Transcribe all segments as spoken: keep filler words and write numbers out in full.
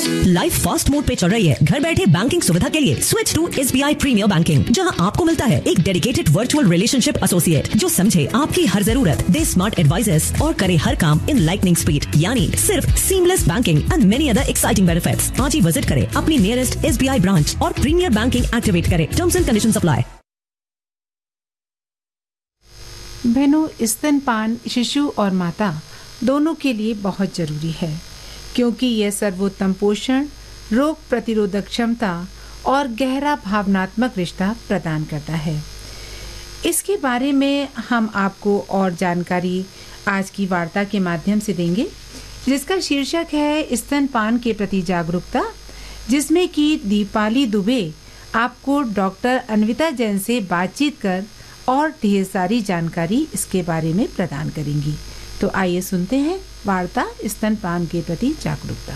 Life fast mode पे चल रही है। घर बैठे बैंकिंग सुविधा के लिए switch to SBI premiere banking, जहां आपको मिलता है एक डेडिकेटेड वर्चुअल रिलेशनशिप एसोसिएट जो समझे आपकी हर जरूरत, दे स्मार्ट एडवाइजेस और करे हर काम इन लाइटनिंग स्पीड, यानी सिर्फ seamless banking and many other exciting benefits. आज ही विजिट करें अपनी नियरेस्ट एसबीआई ब्रांच और प्रीमियर बैंकिंग एक्टिवेट करें। Terms and conditions apply. बहनों, स्तनपान शिशु और माता दोनों के लिए बहुत जरूरी है, क्योंकि यह सर्वोत्तम पोषण, रोग प्रतिरोधक क्षमता और गहरा भावनात्मक रिश्ता प्रदान करता है। इसके बारे में हम आपको और जानकारी आज की वार्ता के माध्यम से देंगे, जिसका शीर्षक है स्तनपान के प्रति जागरूकता, जिसमें कि दीपाली दुबे आपको डॉक्टर अन्विता जैन से बातचीत कर और ढेर सारी जानकारी इसके बारे में प्रदान करेंगी। तो आइए सुनते हैं वार्ता स्तनपान के प्रति जागरूकता।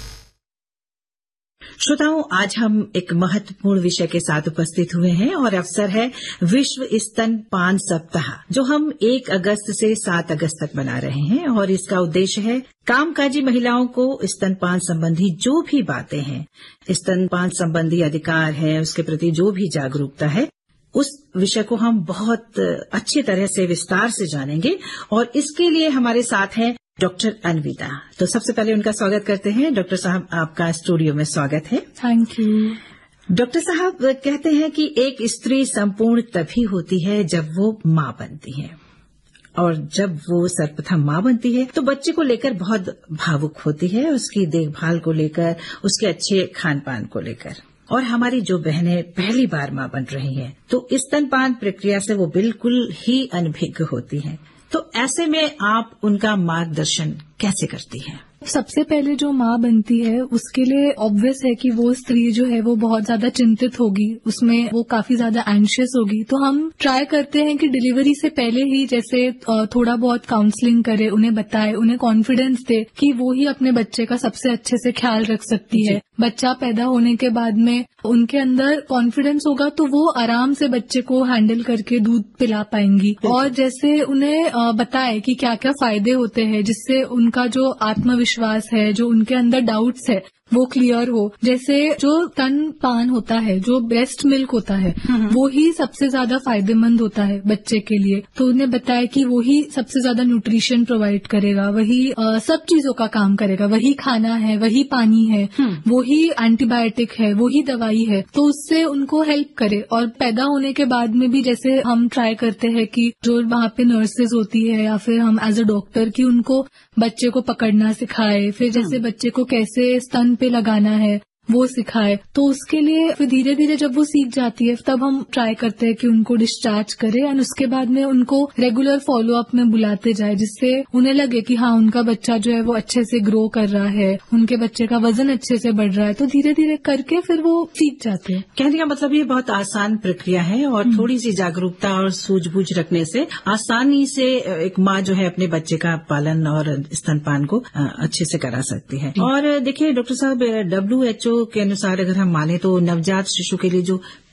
श्रोताओं, आज हम एक महत्वपूर्ण विषय के साथ उपस्थित हुए हैं और अवसर है विश्व स्तनपान सप्ताह, जो हम एक अगस्त से सात अगस्त तक मना रहे हैं। और इसका उद्देश्य है कामकाजी महिलाओं को स्तनपान संबंधी जो भी बातें हैं, स्तनपान संबंधी अधिकार है, उसके प्रति जो भी जागरूकता है, उस विषय को हम बहुत अच्छी तरह से विस्तार से जानेंगे। और इसके लिए हमारे साथ हैं डॉक्टर अन्विता। तो सबसे पहले उनका स्वागत करते हैं। डॉक्टर साहब, आपका स्टूडियो में स्वागत है। Thank you. डॉक्टर साहब कहते हैं कि एक स्त्री संपूर्ण तभी होती है जब वो माँ बनती है, और जब वो सर्वप्रथम माँ बनती है तो बच्चे को लेकर बहुत भावुक होती है, उसकी देखभाल को लेकर, उसके अच्छे खान पान को लेकर। और हमारी जो बहनें पहली बार माँ बन रही हैं, तो स्तनपान प्रक्रिया से वो बिल्कुल ही अनभिज्ञ होती हैं। तो ऐसे में आप उनका मार्गदर्शन कैसे करती हैं? सबसे पहले जो माँ बनती है उसके लिए ऑब्वियस है कि वो स्त्री जो है वो बहुत ज्यादा चिंतित होगी, उसमें वो काफी ज्यादा एंशियस होगी। तो हम ट्राई करते हैं कि डिलीवरी से पहले ही जैसे थोड़ा बहुत काउंसलिंग करे, उन्हें बताए, उन्हें कॉन्फिडेंस दे कि वो ही अपने बच्चे का सबसे अच्छे से ख्याल रख सकती है। बच्चा पैदा होने के बाद में उनके अंदर कॉन्फिडेंस होगा तो वो आराम से बच्चे को हैंडल करके दूध पिला पाएंगी। और जैसे उन्हें बताए कि क्या क्या फायदे होते हैं, जिससे उनका जो आत्मविश्वास विश्वास है, जो उनके अंदर डाउट्स है, वो क्लियर हो। जैसे जो स्तनपान होता है, जो ब्रेस्ट मिल्क होता है, वो ही सबसे ज्यादा फायदेमंद होता है बच्चे के लिए। तो उन्हें बताया कि वो ही सबसे ज्यादा न्यूट्रिशन प्रोवाइड करेगा, वही आ, सब चीजों का काम करेगा, वही खाना है, वही पानी है, वो ही एंटीबायोटिक है, वो ही दवाई है। तो उससे उनको हेल्प करे। और पैदा होने के बाद में भी जैसे हम ट्राई करते हैं कि जो वहाँ पे नर्सेज होती है या फिर हम एज अ डॉक्टर की उनको बच्चे को पकड़ना सिखाए, फिर जैसे बच्चे को कैसे स्तन पे लगाना है वो सिखाए। तो उसके लिए फिर धीरे धीरे जब वो सीख जाती है तब हम ट्राई करते हैं कि उनको डिस्चार्ज करें, और उसके बाद में उनको रेगुलर फॉलो अप में बुलाते जाए, जिससे उन्हें लगे कि हाँ, उनका बच्चा जो है वो अच्छे से ग्रो कर रहा है, उनके बच्चे का वजन अच्छे से बढ़ रहा है। तो धीरे धीरे करके फिर वो सीख जाते हैं। कहने का मतलब ये बहुत आसान प्रक्रिया है, और थोड़ी सी जागरूकता और सूझबूझ रखने से आसानी से एक माँ जो है अपने बच्चे का पालन और स्तनपान को अच्छे से करा सकती है। और देखिए डॉक्टर साहब, डब्ल्यू एच ओ के अनुसार अगर हम माने तो नवजात शिशु के लिए जो